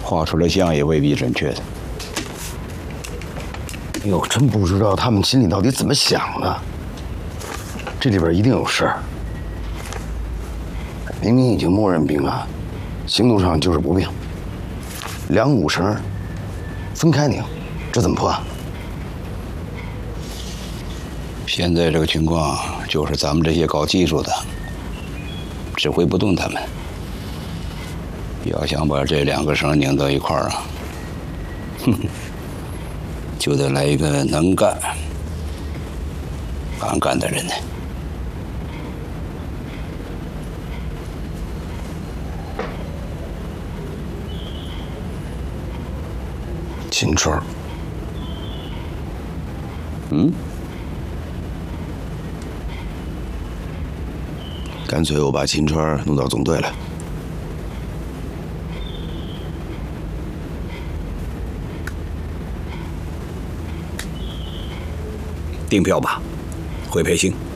画出来像也未必准确的。 哎呦，真不知道他们心里到底怎么想的。这里边一定有事儿。明明已经默认并案，行动上就是不并，两五绳分开拧，这怎么破啊？ 现在这个情况，就是咱们这些搞技术的指挥不动他们。要想把这两个绳拧到一块儿啊，就得来一个能干、敢干的人呢。 秦川。 嗯？ 干脆我把秦川弄到总队来。 订票吧，回培训。